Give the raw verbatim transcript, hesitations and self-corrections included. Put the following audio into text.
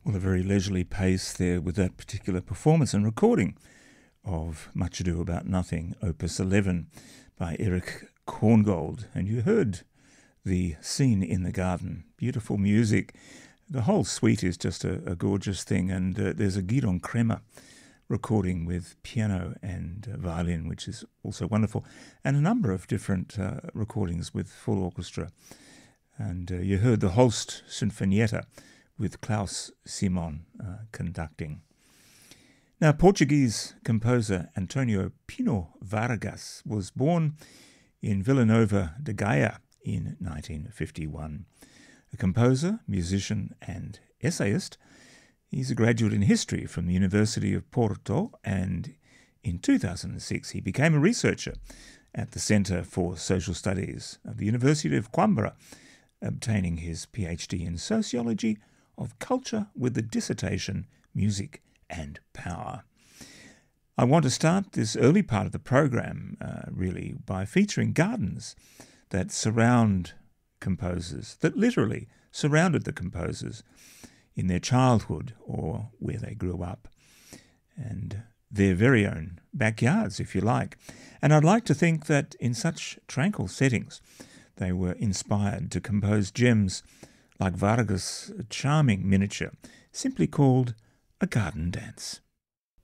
Well, a very leisurely pace there with that particular performance and recording of Much Ado About Nothing, Opus eleven by Eric Korngold. And you heard the scene in the garden. Beautiful music. The whole suite is just a, a gorgeous thing. And uh, there's a Gidon Kremer recording with piano and uh, violin, which is also wonderful. And a number of different uh, recordings with full orchestra. And uh, you heard the Holst Sinfonietta with Klaus Simon uh, conducting. Now, Portuguese composer Antonio Pino Vargas was born in Vila Nova de Gaia in nineteen fifty-one. A composer, musician and essayist, he's a graduate in history from the University of Porto, and in two thousand six he became a researcher at the Centre for Social Studies of the University of Coimbra, obtaining his PhD in Sociology of Culture with the dissertation Music and Power. I want to start this early part of the program, uh, really, by featuring gardens that surround composers, that literally surrounded the composers in their childhood or where they grew up, and their very own backyards, if you like. And I'd like to think that in such tranquil settings, they were inspired to compose gems like Vargas' charming miniature, simply called A Garden Dance.